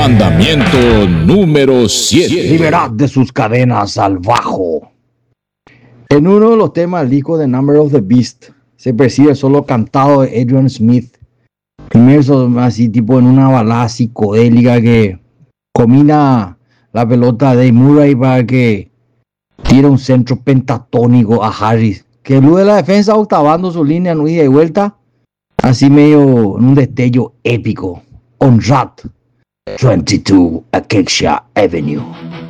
Mandamiento número 7. Liberad de sus cadenas al bajo. En uno de los temas del disco The Number of the Beast se percibe solo cantado de Adrian Smith. Primero así tipo en una balada psicodélica que combina la pelota de Murray para que tire un centro pentatónico a Harris, que luego de la defensa octavando su línea en ida y vuelta, así medio en un destello épico. On Rat 22 Acacia Avenue.